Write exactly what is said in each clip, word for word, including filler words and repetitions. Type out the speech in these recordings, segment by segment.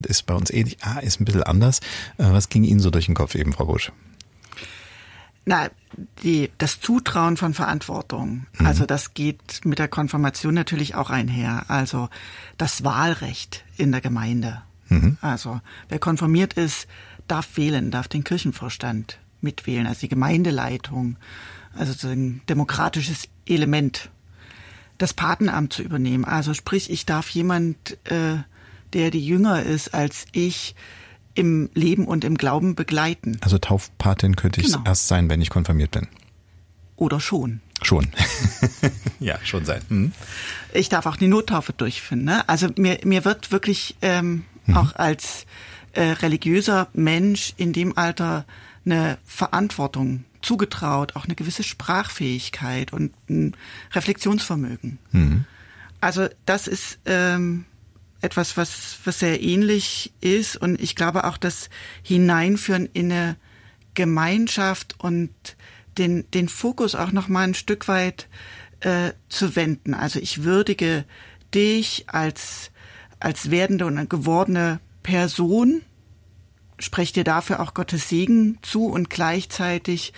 ist bei uns ähnlich, ah, ist ein bisschen anders. Was ging Ihnen so durch den Kopf eben, Frau Busch? Na, die, das Zutrauen von Verantwortung, mhm. also das geht mit der Konfirmation natürlich auch einher. Also das Wahlrecht in der Gemeinde. Mhm. Also wer konfirmiert ist, darf wählen, darf den Kirchenvorstand mitwählen, also die Gemeindeleitung, also so ein demokratisches Element. Das Patenamt zu übernehmen, also sprich, ich darf jemand, äh, der die jünger ist als ich, im Leben und im Glauben begleiten. Also Taufpatin könnte ich genau. erst sein, wenn ich konfirmiert bin. Oder schon. Schon. Ja, schon sein. Mhm. Ich darf auch die Nottaufe durchführen. Ne? Also mir, mir wird wirklich ähm, mhm. auch als äh, religiöser Mensch in dem Alter eine Verantwortung zugetraut, auch eine gewisse Sprachfähigkeit und ein Reflexionsvermögen. Mhm. Also das ist ähm, etwas, was, was sehr ähnlich ist, und ich glaube auch das Hineinführen in eine Gemeinschaft und den, den Fokus auch noch mal ein Stück weit äh, zu wenden. Also ich würdige dich als, als werdende und gewordene Person, spreche dir dafür auch Gottes Segen zu, und gleichzeitig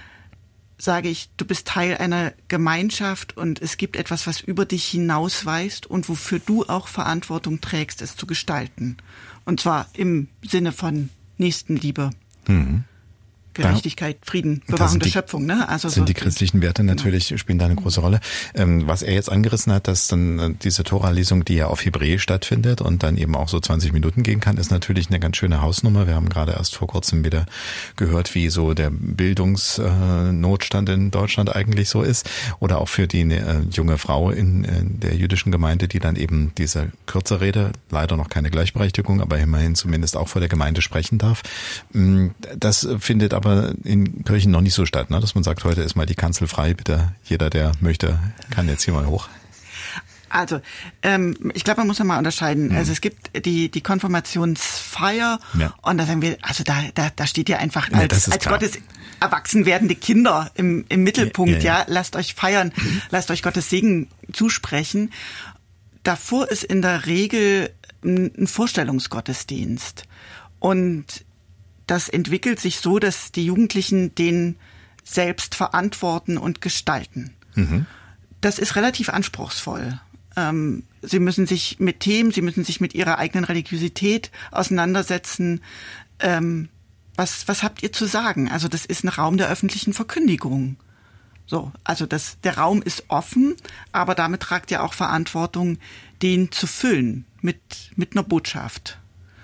sage ich, du bist Teil einer Gemeinschaft und es gibt etwas, was über dich hinausweist und wofür du auch Verantwortung trägst, es zu gestalten. Und zwar im Sinne von Nächstenliebe. Mhm. Gerechtigkeit, da, Frieden, Bewahrung der Schöpfung. Ne? Also sind so die christlichen Werte natürlich, genau. spielen da eine große Rolle. Ähm, was er jetzt angerissen hat, dass dann diese Tora-Lesung, die ja auf Hebräisch stattfindet und dann eben auch so zwanzig Minuten gehen kann, ist natürlich eine ganz schöne Hausnummer. Wir haben gerade erst vor kurzem wieder gehört, wie so der Bildungsnotstand in Deutschland eigentlich so ist. Oder auch für die äh, junge Frau in, in der jüdischen Gemeinde, die dann eben diese kürzere Rede, leider noch keine Gleichberechtigung, aber immerhin zumindest auch vor der Gemeinde sprechen darf. Das findet aber aber in Kirchen noch nicht so statt, ne? Dass man sagt, heute ist mal die Kanzel frei, bitte jeder, der möchte, kann jetzt hier mal hoch. Also, ähm, ich glaube, man muss ja mal unterscheiden. Mhm. Also es gibt die die Konfirmationsfeier, ja. und da sagen wir, also da da da steht ja einfach ja, als als Gottes erwachsen werdende Kinder im im Mittelpunkt, ja, ja, ja. ja, lasst euch feiern, mhm. lasst euch Gottes Segen zusprechen. Davor ist in der Regel ein Vorstellungsgottesdienst, und das entwickelt sich so, dass die Jugendlichen den selbst verantworten und gestalten. Mhm. Das ist relativ anspruchsvoll. Ähm, sie müssen sich mit Themen, sie müssen sich mit ihrer eigenen Religiosität auseinandersetzen. Ähm, was, was habt ihr zu sagen? Also das ist ein Raum der öffentlichen Verkündigung. So, also das, der Raum ist offen, aber damit tragt ihr auch Verantwortung, den zu füllen mit, mit einer Botschaft.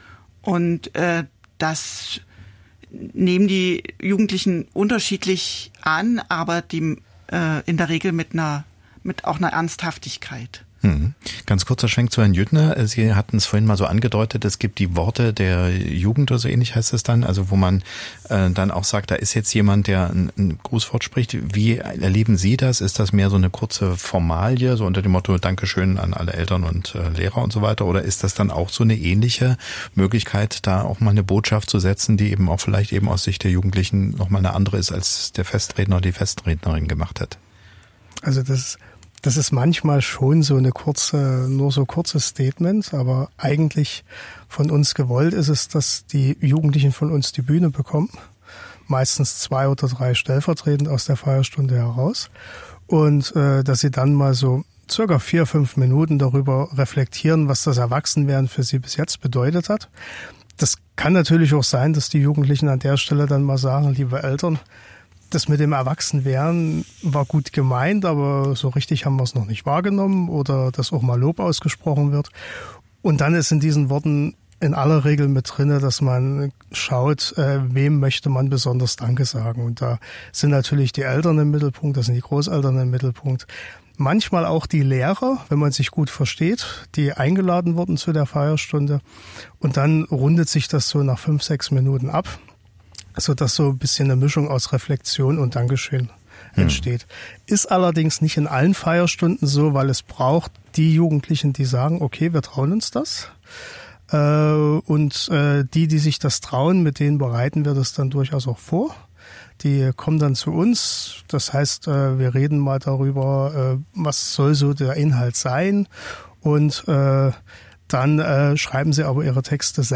Und äh, das nehmen die Jugendlichen unterschiedlich an, aber die äh, in der Regel mit einer mit auch einer Ernsthaftigkeit. Hm. Ganz kurzer Schwenk zu Herrn Jüttner. Sie hatten es vorhin mal so angedeutet, es gibt die Worte der Jugend oder so ähnlich heißt es dann, also wo man äh, dann auch sagt, da ist jetzt jemand, der ein, ein Grußwort spricht. Wie erleben Sie das? Ist das mehr so eine kurze Formalie, so unter dem Motto Dankeschön an alle Eltern und äh, Lehrer und so weiter? Oder ist das dann auch so eine ähnliche Möglichkeit, da auch mal eine Botschaft zu setzen, die eben auch vielleicht eben aus Sicht der Jugendlichen nochmal eine andere ist, als der Festredner oder die Festrednerin gemacht hat? Also das Das ist manchmal schon so eine kurze, nur so kurzes Statement, aber eigentlich von uns gewollt ist es, dass die Jugendlichen von uns die Bühne bekommen. Meistens zwei oder drei stellvertretend aus der Feierstunde heraus. Und äh, dass sie dann mal so circa vier, fünf Minuten darüber reflektieren, was das Erwachsenwerden für sie bis jetzt bedeutet hat. Das kann natürlich auch sein, dass die Jugendlichen an der Stelle dann mal sagen, liebe Eltern, das mit dem Erwachsenwerden war gut gemeint, aber so richtig haben wir es noch nicht wahrgenommen, oder dass auch mal Lob ausgesprochen wird. Und dann ist in diesen Worten in aller Regel mit drinne, dass man schaut, äh, wem möchte man besonders Danke sagen. Und da sind natürlich die Eltern im Mittelpunkt, da sind die Großeltern im Mittelpunkt. Manchmal auch die Lehrer, wenn man sich gut versteht, die eingeladen wurden zu der Feierstunde. Und dann rundet sich das so nach fünf, sechs Minuten ab, sodass so ein bisschen eine Mischung aus Reflexion und Dankeschön entsteht. Hm. Ist allerdings nicht in allen Feierstunden so, weil es braucht die Jugendlichen, die sagen, okay, wir trauen uns das. Und die, die sich das trauen, mit denen bereiten wir das dann durchaus auch vor. Die kommen dann zu uns. Das heißt, wir reden mal darüber, was soll so der Inhalt sein. Und dann schreiben sie aber ihre Texte selbst.